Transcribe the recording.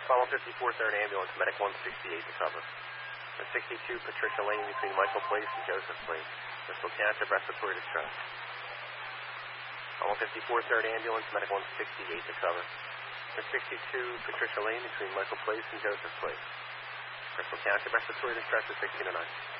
Follow 54 third ambulance, medic 168 to cover. 62 Patricia Lane between Michael Place and Joseph Place. Crystal Cancer, respiratory distress. Follow 54 third ambulance, medic 168 to cover. 62 Patricia Lane between Michael Place and Joseph Place. Crystal Cancer, respiratory distress is 16 to 9.